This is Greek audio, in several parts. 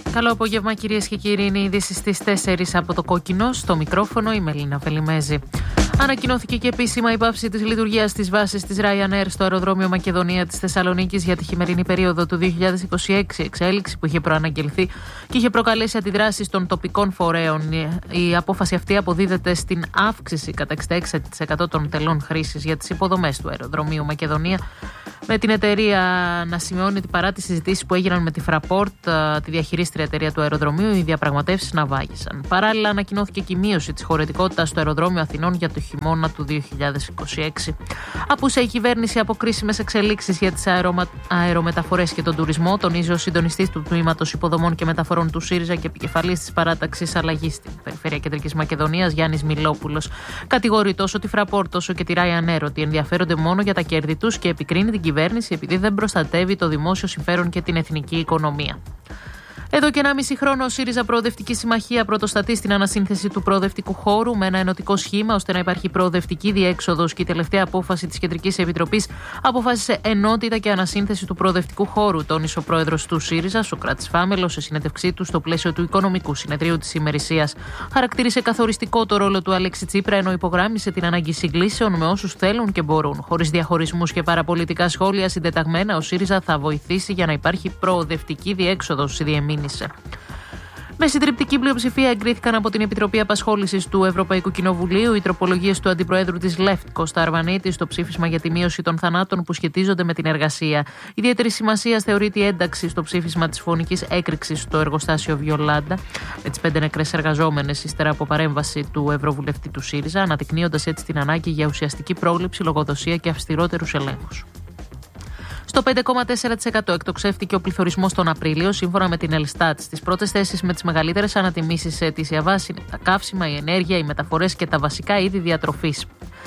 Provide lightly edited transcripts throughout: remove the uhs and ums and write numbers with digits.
Καλό απόγευμα, κυρίες και κύριοι. Είναι οι ειδήσεις στις 4 από το Κόκκινο. Στο μικρόφωνο η Μελίνα Βελιμέζη. Ανακοινώθηκε και επίσημα η πάυση της λειτουργίας της βάσης της Ryanair στο αεροδρόμιο Μακεδονία της Θεσσαλονίκης για τη χειμερινή περίοδο του 2026. Εξέλιξη που είχε προαναγγελθεί και είχε προκαλέσει αντιδράσεις των τοπικών φορέων. Η απόφαση αυτή αποδίδεται στην αύξηση κατά 66% των τελών χρήσης για τις υποδομές του αεροδρομίου Μακεδονία, με την εταιρεία να σημειώνει ότι παρά τις συζητήσεις που έγιναν με τη Fraport, τη διαχειρίστρια εταιρεία του αεροδρομίου, οι διαπραγματεύσεις να βάγισαν. Παράλληλα, ανακοινώθηκε και η μείωση της χωρητικότητας στο αεροδρόμιο Αθηνών για το χειμώνα του 2026. Απούσα η κυβέρνηση από κρίσιμες εξελίξεις για τις αερομεταφορές και τον τουρισμό, τονίζει ο συντονιστής του Τμήματος Υποδομών και Μεταφορών του ΣΥΡΙΖΑ και επικεφαλής της παράταξης αλλαγής στην Περιφέρεια Κεντρικής Μακεδονίας, Γιάννης Μιλόπουλος. Κατηγορεί τόσο τη Fraport όσο και τη Ryanair ότι ενδιαφέρονται μόνο για τα κέρδη τους και επικρίνει την κυβέρνηση επειδή δεν προστατεύει το δημόσιο συμφέρον και την εθνική οικονομία. Εδώ και 1,5 χρόνο, ο ΣΥΡΙΖΑ Προοδευτική Συμμαχία πρωτοστατεί στην ανασύνθεση του προοδευτικού χώρου με ένα ενωτικό σχήμα ώστε να υπάρχει προοδευτική διέξοδος, και η τελευταία απόφαση της Κεντρικής Επιτροπής αποφάσισε ενότητα και ανασύνθεση του προοδευτικού χώρου, τόνισε ο πρόεδρος του ΣΥΡΙΖΑ, Σωκράτης Φάμελος, σε συνέντευξή του στο πλαίσιο του Οικονομικού Συνεδρίου της ημερησίας. Χαρακτήρισε καθοριστικό το ρόλο του Αλέξη Τσίπρα, ενώ υπογράμμισε την ανάγκη συγκλήσεων με όσους θέλουν και μπορούν. Χωρίς διαχωρισμούς και παραπολιτικά σχόλια, συντεταγμένα, ο ΣΥΡΙΖΑ θα βοηθήσει για να υπάρχει προοδευτική διέξοδος, διεμήνυσε. Με συντριπτική πλειοψηφία εγκρίθηκαν από την Επιτροπή Απασχόλησης του Ευρωπαϊκού Κοινοβουλίου οι τροπολογίες του Αντιπροέδρου της ΛΕΦΤ, Κώστα Αρβανίτη, στο ψήφισμα για τη μείωση των θανάτων που σχετίζονται με την εργασία. Ιδιαίτερη σημασία θεωρείται η ένταξη στο ψήφισμα της φωνικής έκρηξης στο εργοστάσιο Βιολάντα, με τις 5 νεκρές εργαζόμενες ύστερα από παρέμβαση του Ευρωβουλευτή του ΣΥΡΙΖΑ, αναδεικνύοντας έτσι την ανάγκη για ουσιαστική πρόληψη, λογοδοσία και αυστηρότερους ελέγχους. Στο 5,4% εκτοξεύτηκε ο πληθωρισμός τον Απρίλιο, σύμφωνα με την Ελστάτ. Στις πρώτες θέσεις με τις μεγαλύτερες ανατιμήσεις σε αιτήσια βάση είναι τα καύσιμα, η ενέργεια, οι μεταφορές και τα βασικά είδη διατροφής.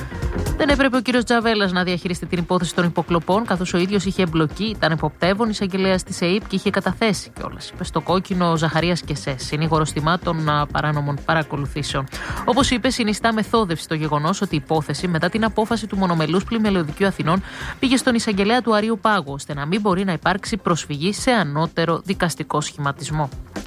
Δεν έπρεπε ο κύριος Τζαβέλας να διαχειριστεί την υπόθεση των υποκλοπών, καθώς ο ίδιος είχε εμπλοκεί, ήταν υποπτεύων εισαγγελέας της ΕΕΠ και είχε καταθέσει κιόλας, είπε στο Κόκκινο ο Ζαχαρίας Κεσές, συνήγορος θυμάτων παράνομων παρακολουθήσεων. Όπως είπε, συνιστά μεθόδευση το γεγονός ότι η υπόθεση, μετά την απόφαση του Μονομελούς Πλημελιωδικείου Αθηνών, πήγε στον εισαγγελέα του Αρείου Πάγου, ώστε να μην μπορεί να υπάρξει προσφυγή σε ανώτερο δικαστικό σχηματισμό.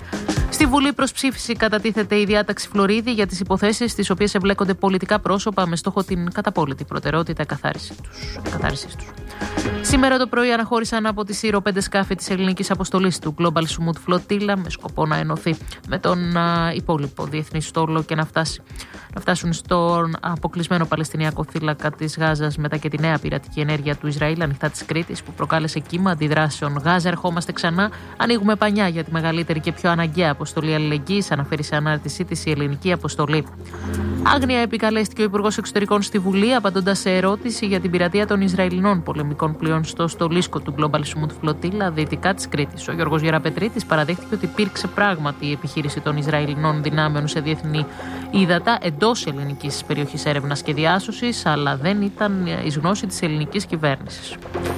Στη Βουλή προς ψήφιση κατατίθεται η διάταξη Φλωρίδη για τις υποθέσεις στις οποίες εμπλέκονται πολιτικά πρόσωπα με στόχο την καταπόλητη προτεραιότητα εκαθάρισης τους. Σήμερα το πρωί αναχώρησαν από τη Σύρο 5 σκάφη της ελληνικής αποστολής του Global Smooth Flotilla με σκοπό να ενωθεί με τον υπόλοιπο διεθνή στόλο και να φτάσουν στον αποκλεισμένο Παλαιστινιακό θύλακα της Γάζας, μετά και τη νέα πειρατική ενέργεια του Ισραήλ ανοιχτά της Κρήτης που προκάλεσε κύμα αντιδράσεων. Γάζα, ερχόμαστε ξανά, ανοίγουμε πανιά για τη μεγαλύτερη και πιο αναγκαία αποστολή αλληλεγγύης, αναφέρει σε ανάρτησή της η ελληνική αποστολή. Άγνοια επικαλέστηκε ο Υπουργός Εξωτερικών στη Βουλή, απαντώντας σε ερώτηση για την πειρατεία των Ισραηλινών πολεμικών πλοίων στο στολίσκο του Global Smooth Flotilla δυτικά της Κρήτης. Ο Γιώργος Γεραπετρίτης παραδέχτηκε ότι υπήρξε πράγματι η επιχείρηση των Ισραηλινών δυνάμεων σε διεθνή ύδατα εντός ελληνικής περιοχής έρευνας και διάσωσης, αλλά δεν ήταν εις γνώση της ελληνικής κυβέρνησης.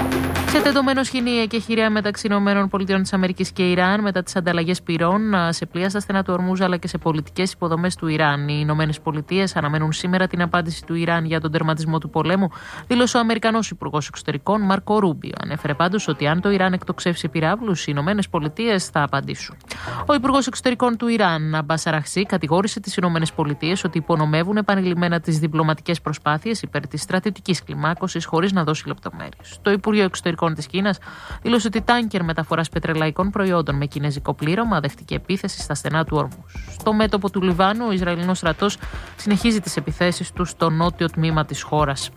Σε τεντωμένο σκηνή εκεχηρία μεταξύ ΗΠΑ και Ιράν μετά τις ανταλλαγές πυρών σε πλοία στα στενά του Ορμούζ αλλά και σε πολιτικές υποδομές του Ιράν. Οι ΗΠΑ αναμένουν σήμερα την απάντηση του Ιράν για τον τερματισμό του πολέμου, δήλωσε ο Αμερικανός Υπουργός Εξωτερικών Μάρκο Ρούμπιο. Ανέφερε πάντως ότι αν το Ιράν εκτοξεύσει πυράβλους, οι ΗΠΑ θα απαντήσουν. Ο Υπουργός Εξωτερικών του Ιράν, Αμπάς Αραχσί, κατηγόρησε τις ΗΠΑ ότι υπονομεύουν επανειλημμένα τις διπλωματικές προσπάθειες υπέρ της στρατιωτικής κλιμάκωσης χωρίς να δώσει λεπτομέρειες. Το Υπουργείο Εξωτερικών της Κίνας δήλωσε ότι τάνκερ μεταφοράς πετρελαϊκών προϊόντων με κινέζικο πλήρωμα δέχτηκε επίθεση στα στενά του Ορμούζ. Στο μέτωπο του Λιβάνου, ο Ισραηλινός στρατός συνεχίζει τις επιθέσεις του στο νότιο τμήμα της χώρας.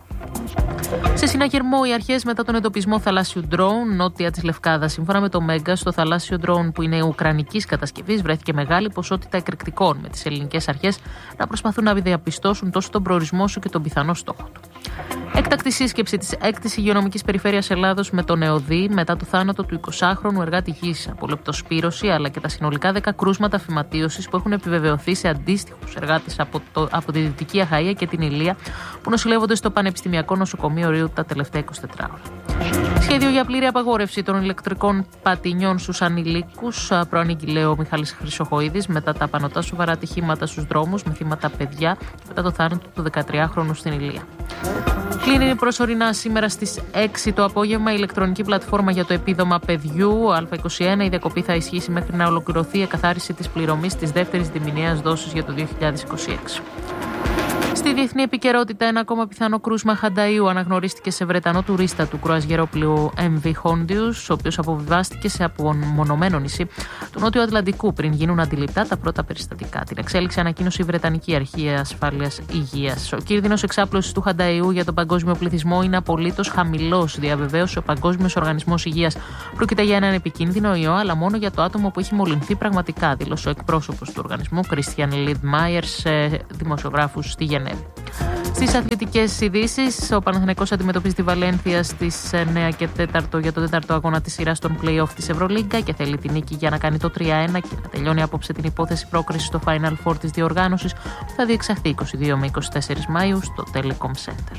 Σε συναγερμό, οι αρχές μετά τον εντοπισμό θαλάσσιου ντρόουν νότια της Λευκάδας. Σύμφωνα με το Μέγκα, στο θαλάσσιο ντρόουν που είναι ουκρανικής κατασκευής, βρέθηκε μεγάλη ποσότητα εκρηκτικών, με τις ελληνικές αρχές να προσπαθούν να διαπιστώσουν τόσο τον προορισμό σου και τον πιθανό στόχο του. Έκτακτη σύσκεψη της 6ης Υγειονομικής Περιφέρειας Ελλάδος με τον ΕΟΔΗ μετά το θάνατο του 20χρονου εργάτη γης από λεπτοσπύρωση, αλλά και τα συνολικά 10 κρούσματα φυματίωσης που έχουν επιβεβαιωθεί σε αντίστοιχους εργάτες από τη Δυτική Αχαΐα και την Ηλία που νοσηλεύονται στο Πανεπιστημιακό Νοσοκομείο Ρίου τα τελευταία 24 ώρα. Σχέδιο για πλήρη απαγόρευση των ηλεκτρικών πατινιών στους ανηλίκους προανήγγειλε ο Μιχάλης Χρυσοχοΐδης μετά τα πανωτά σοβαρά ατυχήματα στους δρόμους με θύματα παιδιά και μετά το θάνατο του 13χρονου στην Ηλία. Κλείνει προσωρινά σήμερα στις 6 το απόγευμα η ηλεκτρονική πλατφόρμα για το επίδομα παιδιού Α21. Η διακοπή θα ισχύσει μέχρι να ολοκληρωθεί η εκαθάριση της πληρωμής της δεύτερης διμηνιαίας δόσης για το 2026. Στη διεθνή επικαιρότητα, ένα ακόμα πιθανό κρούσμα χανταΐου αναγνωρίστηκε σε Βρετανό τουρίστα του κρουαζιερόπλοιου MV Hondius, ο οποίος αποβιβάστηκε σε απομονωμένο νησί του Νότιου Ατλαντικού πριν γίνουν αντιληπτά τα πρώτα περιστατικά. Την εξέλιξη ανακοίνωσε η Βρετανική Αρχή Ασφάλειας Υγείας. Ο κίνδυνος εξάπλωσης του χανταΐου για τον παγκόσμιο πληθυσμό είναι απολύτως χαμηλός, διαβεβαίωσε ο Παγκόσμιος Οργανισμός Υγείας. Πρόκειται για έναν επικίνδυνο ιό, αλλά μόνο για το άτομο που έχει μολυνθεί πραγματικά, δήλωσε ο εκπρόσωπος του οργανισμού, Christian Lindmeier, σε δημοσιογράφους στη Γενέβη. Στις αθλητικές ειδήσεις, ο Παναθηναϊκός αντιμετωπίζει τη Βαλένθια στις 9 και 4 για το 4ο αγώνα της σειράς των play-off της Ευρωλίγκα και θέλει την νίκη για να κάνει το 3-1 και να τελειώνει απόψε την υπόθεση πρόκρισης στο Final Four της διοργάνωσης που θα διεξαχθεί 22 με 24 Μαΐου στο Telecom Center.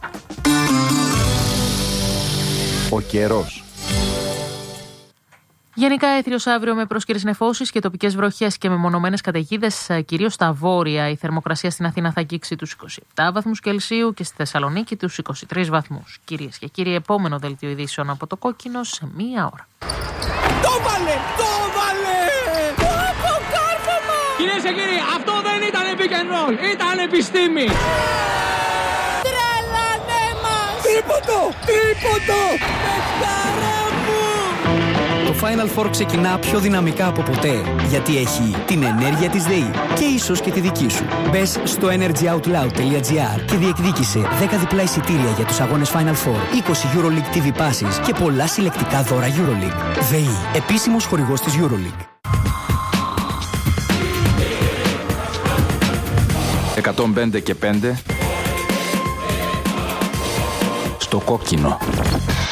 Ο καιρός. Γενικά έθριος αύριο με πρόσκαιρες νεφώσεις και τοπικές βροχές και μεμονωμένες καταιγίδες, κυρίως στα βόρεια. Η θερμοκρασία στην Αθήνα θα αγγίξει τους 27 βαθμούς Κελσίου και στη Θεσσαλονίκη τους 23 βαθμούς. Κυρίες και κύριοι, επόμενο δελτίο ειδήσεων από το Κόκκινο σε μία ώρα. Το βάλε! Το βάλε! Το κάρφωμα! Κυρίες και κύριοι, αυτό δεν ήταν pick and roll, ήταν επιστήμη! Τρελανέ μας! Τρίποντο! Τρίποντο! Παιχταρά μου! Το Final Four ξεκινά πιο δυναμικά από ποτέ, γιατί έχει την ενέργεια της ΔΕΗ και ίσως και τη δική σου. Μπες στο energyoutloud.gr και διεκδίκησε 10 διπλά εισιτήρια για τους αγώνες Final Four, 20 EuroLeague TV Passes και πολλά συλλεκτικά δώρα EuroLeague. ΔΕΗ, επίσημος χορηγός της EuroLeague. 105 και 5 στο Κόκκινο.